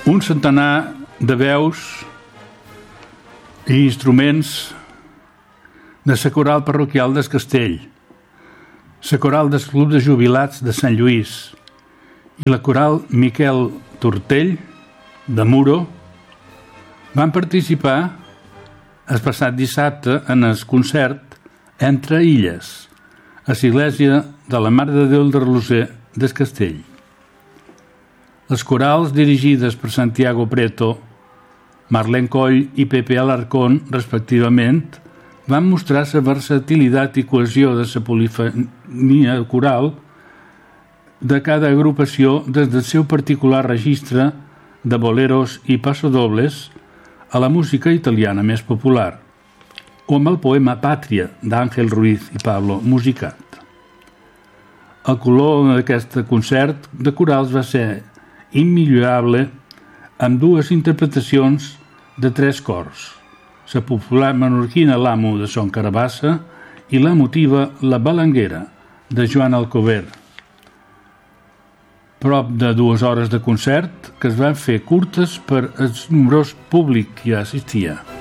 un centenar de veus i instruments de la coral parroquial del Castell, la coral del Club de Jubilats de Sant Lluís i la coral Miquel Tortell de Muro van participar el passat dissabte en el concert Entre Illes a l'església de la Mare de Déu del Roser del Castell. Les corals dirigides per Santiago Preto, Marlene Coll i Pepe Alarcón, respectivament, van mostrar la versatilitat i cohesió de la polifonia coral de cada agrupació des del seu particular registre de boleros i passodobles a la música italiana més popular, o amb el poema Pàtria d'Àngel Ruiz i Pablo Musicat. El color d'aquest concert de corals va ser immillorable amb dues interpretacions de tres cors, la popular menorquina L'Amo de Son Carabassa i l'emotiva La Balanguera de Joan Alcover. Prop de 2 hores de concert que es van fer curtes per el nombrós públic que hi assistia.